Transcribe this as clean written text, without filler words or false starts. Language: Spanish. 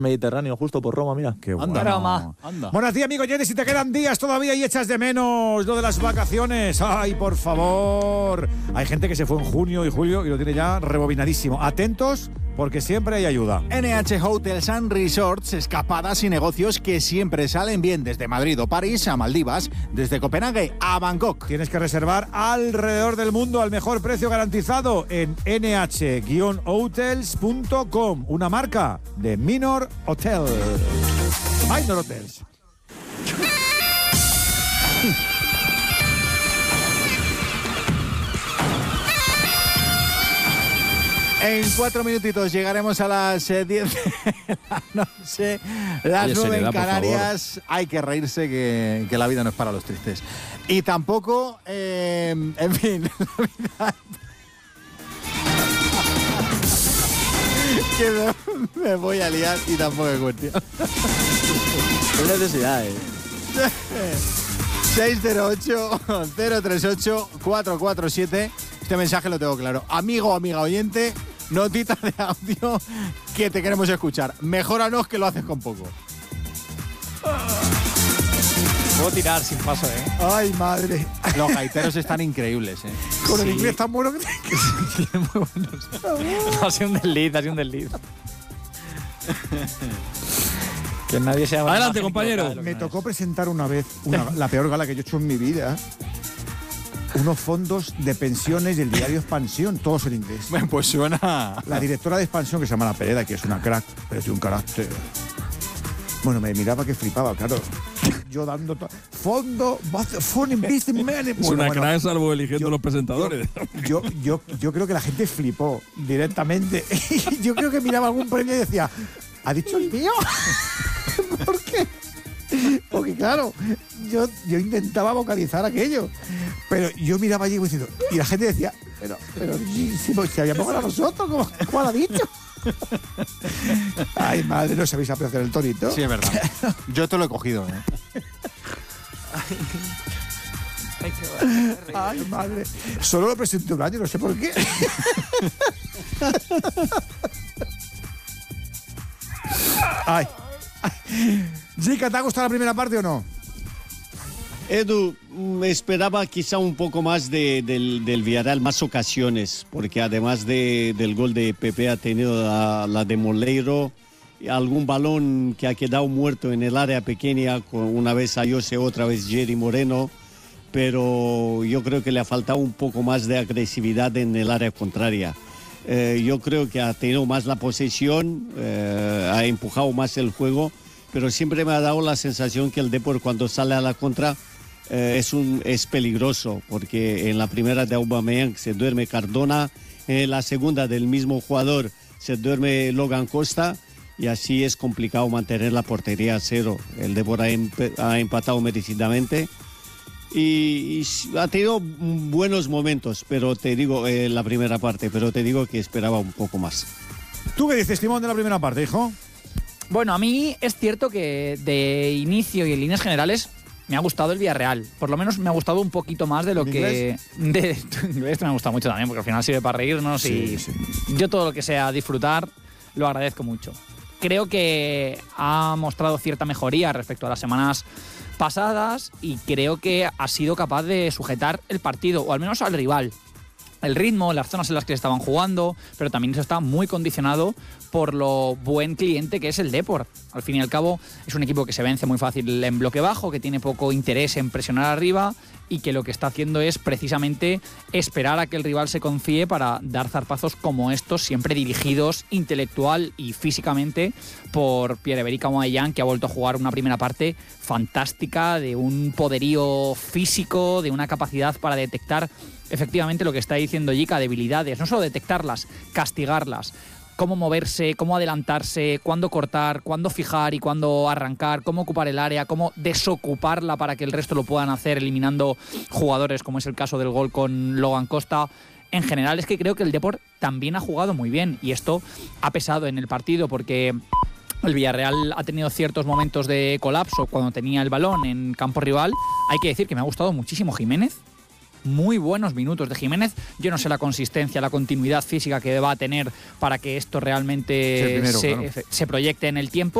Mediterráneo, justo por Roma, mira. Qué bueno. Anda. Buenos días, amigos oyentes. Si te quedan días todavía y echas de menos lo de las vacaciones, ay, por favor. Hay gente que se fue en junio y julio y lo tiene ya rebobinadísimo. Atentos, porque siempre hay ayuda. NH Hotels and Resorts, escapadas y negocios que siempre salen bien desde Madrid o París a Maldivas, desde Copenhague a Bangkok. Tienes que reservar alrededor del mundo al mejor precio garantizado en nh-hotels.com, una marca de Minor Hotel. Minor Hotels. En 4 minutitos llegaremos a las 10 de la noche, las 9 en Canarias. Hay que reírse que la vida no es para los tristes. Y tampoco, en fin, la vida... que me voy a liar y tampoco es cuestión. Qué necesidad, 608-038-447. Este mensaje lo tengo claro. Amigo o amiga oyente, notita de audio que te queremos escuchar. Mejóranos que lo haces con poco. Puedo tirar sin paso, Ay, madre. Los gaiteros están increíbles, Con el inglés tan bueno que Muy buenos. Ha sido un desliz, Que nadie se llama. Adelante, compañero. Me tocó presentar una vez la peor gala que yo he hecho en mi vida. Unos fondos de pensiones del diario Expansión, todos en inglés. Bueno, pues suena... La directora de Expansión, que se llama La Pereda, que es una crack, pero tiene un carácter... Bueno, me miraba que flipaba, claro. Yo dando... Fondo... Es una crack, salvo eligiendo los presentadores. Yo creo que la gente flipó directamente. Yo creo que miraba algún premio y decía, ¿ha dicho el mío? ¿Por qué? Porque claro, yo intentaba vocalizar aquello, pero yo miraba allí diciendo, y la gente decía, pero si habíamos ganado nosotros, ¿cuál ha dicho? Ay, madre, no sabéis apreciar el tonito. Sí, es verdad. Yo te lo he cogido, Ay, madre. Solo lo presenté un año, no sé por qué. Ay. Zika, ¿te ha gustado la primera parte o no? Edu, esperaba quizá un poco más del Villarreal, más ocasiones, porque además del gol de Pepe ha tenido la de Moleiro, algún balón que ha quedado muerto en el área pequeña, una vez a Jose, otra vez Jerry Moreno, pero yo creo que le ha faltado un poco más de agresividad en el área contraria. Yo creo que ha tenido más la posesión, ha empujado más el juego, pero siempre me ha dado la sensación que el Depor cuando sale a la contra es peligroso, porque en la primera de Aubameyang se duerme Cardona, en la segunda del mismo jugador se duerme Logan Costa, y así es complicado mantener la portería a cero. El Depor ha empatado merecidamente y ha tenido buenos momentos, pero te digo, la primera parte, pero te digo que esperaba un poco más. ¿Tú qué dices, Timón, de la primera parte, hijo? Bueno, a mí es cierto que de inicio y en líneas generales me ha gustado el Villarreal. Por lo menos me ha gustado un poquito más de lo que... De inglés me ha gustado mucho también, porque al final sirve para reírnos y yo todo lo que sea disfrutar lo agradezco mucho. Creo que ha mostrado cierta mejoría respecto a las semanas pasadas y creo que ha sido capaz de sujetar el partido, o al menos al rival. El ritmo, las zonas en las que se estaban jugando, pero también eso está muy condicionado por lo buen cliente que es el Depor. Al fin y al cabo, es un equipo que se vence muy fácil en bloque bajo, que tiene poco interés en presionar arriba y que lo que está haciendo es precisamente esperar a que el rival se confíe para dar zarpazos como estos, siempre dirigidos intelectual y físicamente por Pierre-Emerick Aubameyang, que ha vuelto a jugar una primera parte fantástica, de un poderío físico, de una capacidad para detectar efectivamente lo que está diciendo Zika, debilidades, no solo detectarlas, castigarlas, cómo moverse, cómo adelantarse, cuándo cortar, cuándo fijar y cuándo arrancar, cómo ocupar el área, cómo desocuparla para que el resto lo puedan hacer eliminando jugadores, como es el caso del gol con Logan Costa. En general es que creo que el Depor también ha jugado muy bien y esto ha pesado en el partido porque el Villarreal ha tenido ciertos momentos de colapso cuando tenía el balón en campo rival. Hay que decir que me ha gustado muchísimo Jiménez. muy buenos minutos de Jiménez. Yo no sé la consistencia, la continuidad física que va a tener para que esto realmente se proyecte en el tiempo.